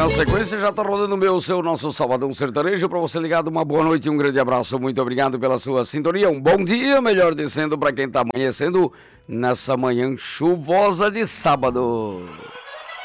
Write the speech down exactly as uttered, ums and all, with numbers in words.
na sequência já tá rolando o meu, o seu, nosso Sabadão Sertanejo. Pra você ligado, uma boa noite e um grande abraço. Muito obrigado pela sua sintonia. Um bom dia, melhor dizendo, pra quem tá amanhecendo nessa manhã chuvosa de sábado.